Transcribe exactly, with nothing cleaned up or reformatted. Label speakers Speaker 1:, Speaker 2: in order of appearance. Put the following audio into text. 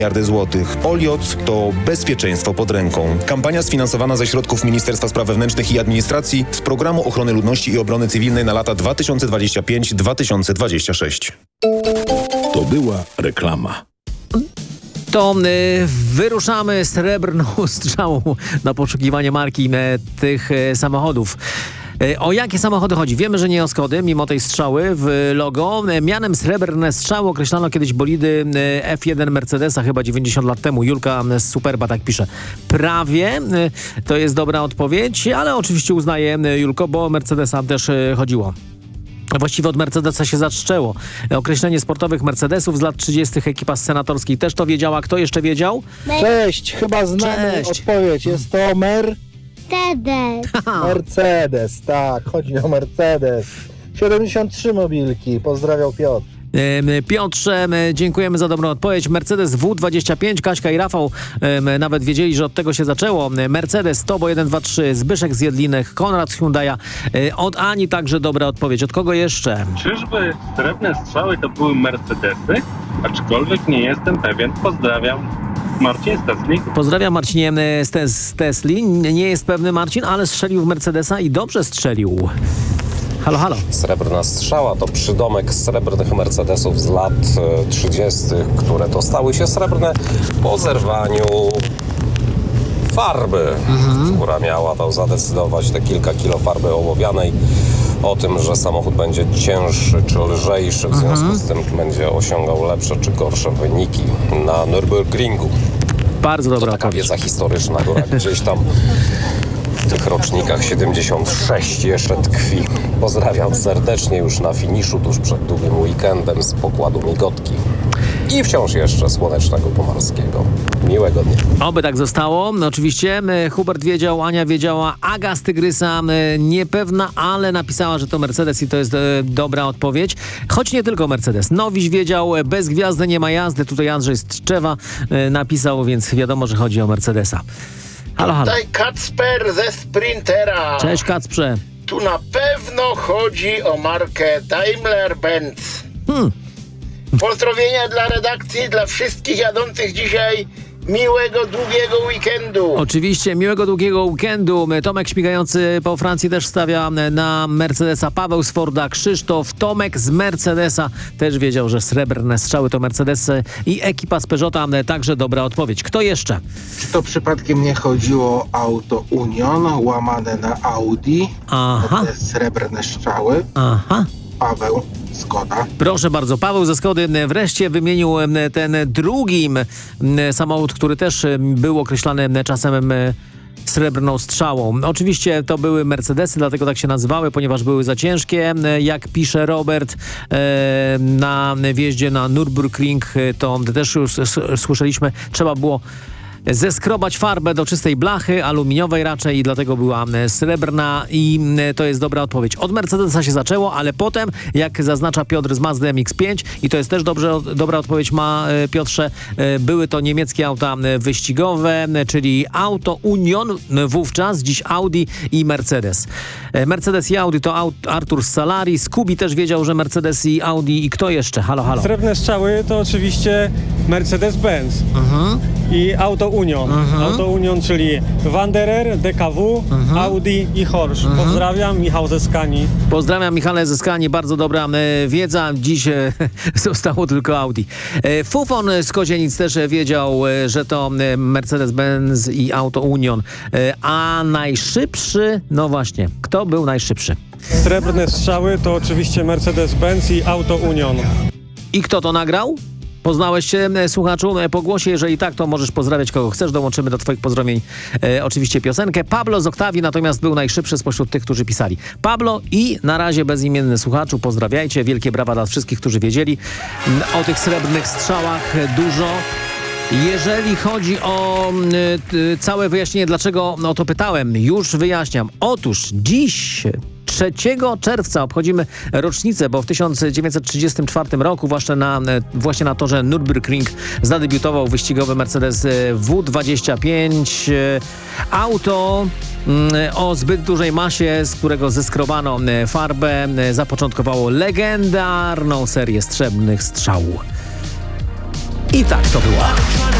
Speaker 1: miliardy złotych. Olioc to bezpieczeństwo pod ręką. Kampania sfinansowana ze środków Ministerstwa Spraw Wewnętrznych i Administracji z Programu Ochrony Ludności i Obrony Cywilnej na lata dwa tysiące dwudziesty piąty do dwa tysiące dwudziestego szóstego.
Speaker 2: To była reklama.
Speaker 3: To y, wyruszamy srebrną strzałą na poszukiwanie marki y, tych y, samochodów. O jakie samochody chodzi? Wiemy, że nie o Skody, mimo tej strzały w logo. Mianem srebrne strzały określano kiedyś bolidy F jeden Mercedesa, chyba dziewięćdziesiąt lat temu. Julka z Superba tak pisze. Prawie, to jest dobra odpowiedź, ale oczywiście uznaję, Julko, bo o Mercedesa też chodziło. Właściwie od Mercedesa się zaczęło. Określenie sportowych Mercedesów z lat trzydziestych ekipa senatorskiej też to wiedziała. Kto jeszcze wiedział?
Speaker 4: Cześć, chyba znamy
Speaker 3: Cześć.
Speaker 4: odpowiedź. Jest to Mer...
Speaker 5: Mercedes.
Speaker 4: Mercedes, tak, chodzi o Mercedes. siedemdziesiąt trzy mobilki, pozdrawiał Piotr.
Speaker 3: Piotrze, dziękujemy za dobrą odpowiedź. Mercedes W dwadzieścia pięć, Kaśka i Rafał nawet wiedzieli, że od tego się zaczęło. Mercedes Tobo jeden dwa trzy, Zbyszek z Jedlinek, Konrad z Hyundai'a. Od Ani także dobra odpowiedź. Od kogo jeszcze?
Speaker 6: Czyżby srebrne strzały to były Mercedesy? Aczkolwiek nie jestem pewien. Pozdrawiam. Marcin z Tesli.
Speaker 3: Pozdrawiam Marcinie z, te, z Tesli. Nie jest pewny Marcin, ale strzelił w Mercedesa i dobrze strzelił. Halo, halo.
Speaker 7: Srebrna strzała to przydomek srebrnych Mercedesów z lat trzydziestych, które to stały się srebrne po zerwaniu farby, mhm. która miała to zadecydować, te kilka kilo farby ołowianej, o tym, że samochód będzie cięższy czy lżejszy, w związku mhm. z tym będzie osiągał lepsze czy gorsze wyniki na Nürburgringu.
Speaker 3: Bardzo dobra
Speaker 7: To taka
Speaker 3: odpowiedź.
Speaker 7: wiedza historyczna, która gdzieś tam w tych rocznikach siedemdziesiąt sześć jeszcze tkwi. Pozdrawiam serdecznie już na finiszu, tuż przed długim weekendem z pokładu Migotki. I wciąż jeszcze słonecznego Pomarskiego. Miłego dnia.
Speaker 3: Oby tak zostało. Oczywiście Hubert wiedział, Ania wiedziała, Aga z Tygrysa niepewna, ale napisała, że to Mercedes i to jest e, dobra odpowiedź. Choć nie tylko Mercedes. Nowiś wiedział, bez gwiazdy nie ma jazdy. Tutaj Andrzej z Tczewa e, napisał, więc wiadomo, że chodzi o Mercedesa. Halo, halo.
Speaker 8: Tutaj Kacper ze Sprintera.
Speaker 3: Cześć Kacprze.
Speaker 8: Tu na pewno chodzi o markę Daimler-Benz.
Speaker 3: Hmm.
Speaker 8: Pozdrowienia dla redakcji, dla wszystkich jadących dzisiaj. Miłego, długiego weekendu.
Speaker 3: Oczywiście, miłego, długiego weekendu. Tomek śmigający po Francji też stawia na Mercedesa. Paweł z Forda, Krzysztof, Tomek z Mercedesa też wiedział, że srebrne strzały to Mercedesy i ekipa z Peugeota także dobra odpowiedź. Kto jeszcze?
Speaker 4: Czy to przypadkiem nie chodziło o auto Union łamane na Audi?
Speaker 3: Aha.
Speaker 4: Te srebrne strzały.
Speaker 3: Aha.
Speaker 4: Paweł, Skoda.
Speaker 3: Proszę bardzo, Paweł ze Skody wreszcie wymienił ten drugi samochód, który też był określany czasem srebrną strzałą. Oczywiście to były Mercedesy, dlatego tak się nazywały, ponieważ były za ciężkie. Jak pisze Robert, na wjeździe na Nürburgring, to też już słyszeliśmy, trzeba było zeskrobać farbę do czystej blachy, aluminiowej raczej, i dlatego była srebrna i to jest dobra odpowiedź. Od Mercedesa się zaczęło, ale potem, jak zaznacza Piotr z Mazdy M X pięć, i to jest też dobrze, dobra odpowiedź ma Piotrze, były to niemieckie auta wyścigowe, czyli auto Union wówczas, dziś Audi i Mercedes. Mercedes i Audi to Artur z Salari, Skubi też wiedział, że Mercedes i Audi, i kto jeszcze? Halo, halo.
Speaker 9: Srebrne strzały to oczywiście Mercedes-Benz
Speaker 3: Mhm.
Speaker 9: i auto Union.
Speaker 3: Mhm.
Speaker 9: Auto Union, czyli Wanderer, D K W,
Speaker 3: Mhm.
Speaker 9: Audi i Horsch.
Speaker 3: Mhm.
Speaker 9: Pozdrawiam, Michał ze Skanii.
Speaker 3: Pozdrawiam Michale ze Skanii, bardzo dobra e, wiedza. Dziś e, zostało tylko Audi. E, Fufon z Kozienic też wiedział, e, że to e, Mercedes-Benz i auto Union. E, a najszybszy, no właśnie, kto był najszybszy?
Speaker 9: Srebrne strzały to oczywiście Mercedes-Benz i auto Union.
Speaker 3: I kto to nagrał? Poznałeś się, e, słuchaczu, e, po głosie? Jeżeli tak, to możesz pozdrawiać kogo chcesz. Dołączymy do twoich pozdrowień e, oczywiście piosenkę. Pablo z Oktawii natomiast był najszybszy spośród tych, którzy pisali. Pablo i na razie bezimienny słuchaczu, pozdrawiajcie. Wielkie brawa dla wszystkich, którzy wiedzieli o tych srebrnych strzałach dużo. Jeżeli chodzi o y, całe wyjaśnienie, dlaczego o to pytałem, już wyjaśniam. Otóż dziś, trzeciego czerwca, obchodzimy rocznicę, bo w tysiąc dziewięćset trzydziestym czwartym roku właśnie na, właśnie na torze Nürburgring zadebiutował wyścigowy Mercedes W dwadzieścia pięć. Auto o zbyt dużej masie, z którego zeskrobano farbę, zapoczątkowało legendarną serię srebrnych strzałów. I tak to było.